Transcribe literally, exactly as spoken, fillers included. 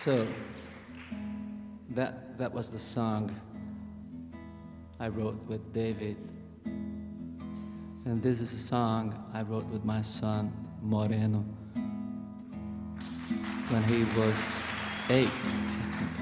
So that that was the song I wrote with David. And this is a song I wrote with my son, Moreno, when he was eight.